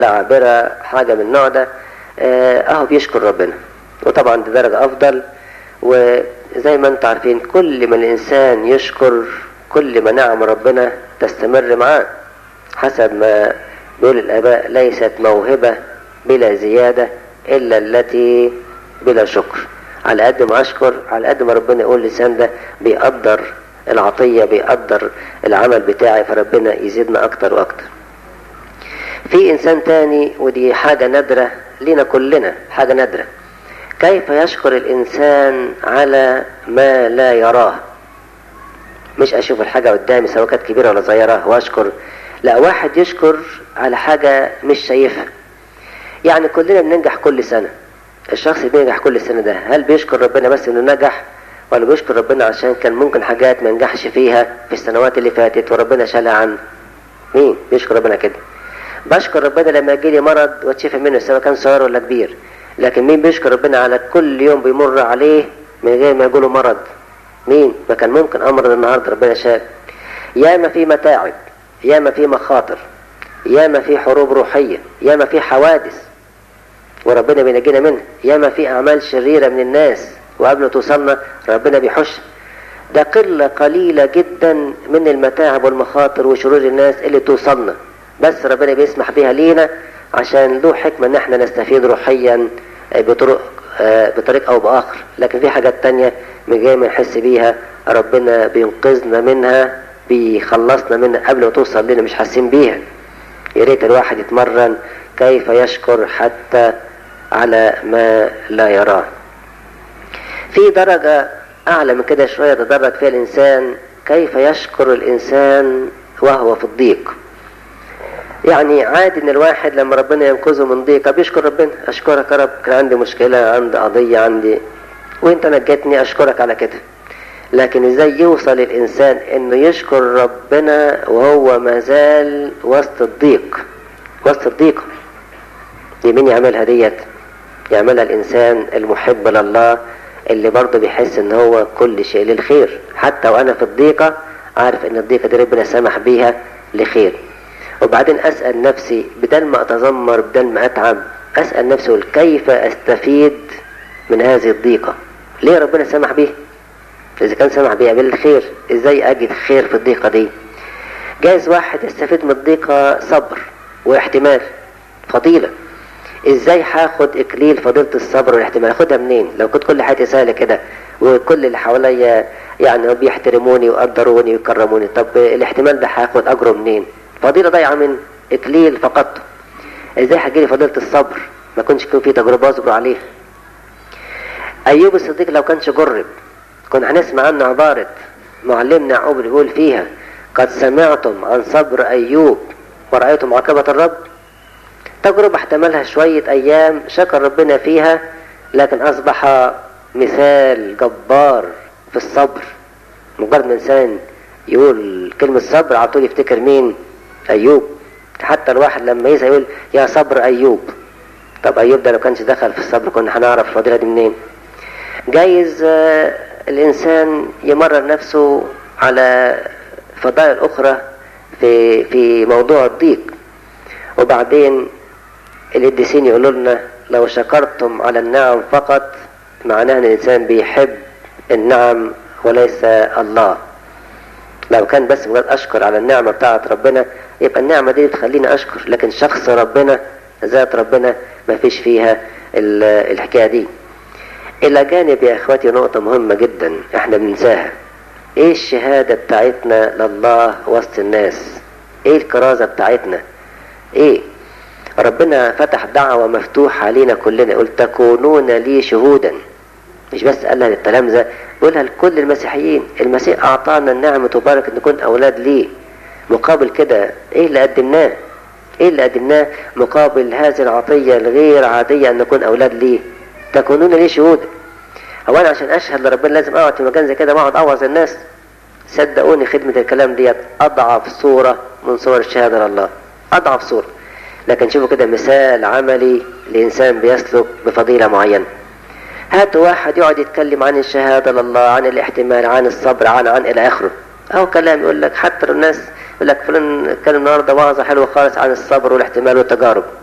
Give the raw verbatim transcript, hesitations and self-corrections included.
عابرة حاجة من النوع ده اهو بيشكر ربنا، وطبعا دي درجة افضل. وزي ما انتم عارفين كل ما الانسان يشكر كل ما نعم ربنا تستمر معاه، حسب ما بيقول الاباء: ليست موهبة بلا زيادة الا التي بلا شكر. على قد ما اشكر على قد ما ربنا يقول لسان ده بيقدر العطية، بيقدر العمل بتاعي، فربنا يزيدنا اكتر واكتر. في انسان تاني، ودي حاجة نادرة لنا كلنا، حاجة نادرة: كيف يشكر الانسان على ما لا يراه؟ مش اشوف الحاجة قدامي سواء كانت كبيرة ولا صغيرة واشكر، لا، واحد يشكر على حاجة مش شايفها. يعني كلنا بننجح كل سنة، الشخص اللي بينجح كل سنة ده هل بيشكر ربنا بس انه نجح، ولا بيشكر ربنا عشان كان ممكن حاجات ما نجحش فيها في السنوات اللي فاتت وربنا شالها عنه؟ مين بيشكر ربنا كده؟ بشكر ربنا لما يجيلي مرض واتشفى منه سواء كان صغير ولا كبير. لكن مين بيشكر ربنا على كل يوم بيمر عليه من غير ما يقوله مرض؟ مين؟ ما كان ممكن امرض النهارده ربنا شال. ياما في متاعب، ياما في مخاطر، ياما في حروب روحية، ياما في حوادث وربنا بينجينا منها، ياما في اعمال شريرة من الناس وقبل توصلنا ربنا بيحش. ده قلة قليلة جدا من المتاعب والمخاطر وشرور الناس اللي توصلنا، بس ربنا بيسمح بيها لينا عشان له حكمة ان احنا نستفيد روحيا بطرق بطريق او باخر. لكن في حاجات تانية من غير ما نحس بيها ربنا بينقذنا منها، بيخلصنا منها قبل ما توصل لنا مش حاسين بيها. يا ريت الواحد يتمرن كيف يشكر حتى على ما لا يراه. في درجة اعلى من كده شوية تدرج فيها الانسان: كيف يشكر الانسان وهو في الضيق. يعني عادي ان الواحد لما ربنا ينقذه من ضيقه بيشكر ربنا: اشكرك يا رب، كان عندي مشكله، عندي قضيه، عندي وانت نجيتني، اشكرك على كده. لكن ازاي يوصل الانسان انه يشكر ربنا وهو ما زال وسط الضيق، وسط الضيق؟ دي مين يعملها ديت؟ يعملها الانسان المحب لله اللي برضه بيحس ان هو كل شيء للخير، حتى وانا في الضيقه عارف ان الضيقه دي ربنا سمح بيها لخير. وبعدين أسأل نفسي بدل ما أتذمر، بدل ما أتعب، أسأل نفسي كيف أستفيد من هذه الضيقة؟ ليه ربنا سمح بيه؟ إذا كان سمح بيه بالخير، إزاي أجد خير في الضيقة دي؟ جايز واحد يستفيد من الضيقة صبر واحتمال، فضيلة. إزاي هاخد إكليل فضيلة الصبر والاحتمال؟ أخدها منين؟ لو كنت كل حياتي سهلة كده وكل اللي حواليا يعني بيحترموني ويقدروني ويكرموني، طب الاحتمال ده هاخد أجره منين؟ فضيلة ضايعة من إكليل فقدته. ازاي هتجيلي فضيلة الصبر ما كنتش يكون في تجربة اصبر عليها؟ ايوب الصديق لو كانش جرب كنا هنسمع عنه عبارة معلمنا يعقوب اللي بيقول فيها: قد سمعتم عن صبر ايوب ورأيتم عاقبة الرب. تجربة احتملها شوية ايام شكر ربنا فيها، لكن اصبح مثال جبار في الصبر. مجرد ما انسان يقول كلمة صبر على طول يفتكر مين؟ ايوب. حتى الواحد لما يزهق يقول يا صبر ايوب. طب ايوب ده لو كانش دخل في الصبر كنا هنعرف الفضيلة دي منين؟ جايز آه الانسان يمرر نفسه على فضائل اخرى في في موضوع الضيق، وبعدين القديسين يقولوا لنا: لو شكرتم على النعم فقط معناه ان الانسان بيحب النعم وليس الله. لو كان بس مجرد اشكر على النعمة بتاعت ربنا يبقى النعمة دي تخليني اشكر، لكن شخص ربنا، ذات ربنا، ما فيش فيها الحكاية دي. الى جانب يا اخواتي نقطة مهمة جدا احنا بننساها: ايه الشهادة بتاعتنا لله وسط الناس؟ ايه الكرازة بتاعتنا؟ ايه؟ ربنا فتح دعوة مفتوحة علينا كلنا، يقول: تكونون لي شهودا. مش بس قالها للتلامذة، بيقولها لكل المسيحيين. المسيح اعطانا النعمة تبارك ان نكون اولاد ليه. مقابل كده ايه اللي قدمناه؟ ايه اللي قدمناه مقابل هذه العطية الغير عادية ان نكون اولاد ليه؟ تكونون ليه شهودا. هو انا عشان اشهد لربنا لازم اقعد في مكان زي كده واقعد اوعظ الناس؟ صدقوني خدمة الكلام ديت اضعف صورة من صور الشهادة لله، اضعف صورة. لكن شوفوا كده مثال عملي لانسان بيسلك بفضيلة معينة. هاتوا واحد يقعد يتكلم عن الشهادة لله، عن الاحتمال، عن الصبر، عن عن الى اخره. اهو كلام يقول لك، حتى الناس يقول لك فلان اتكلم النهارده وعظة حلوة خالص عن الصبر والاحتمال والتجارب.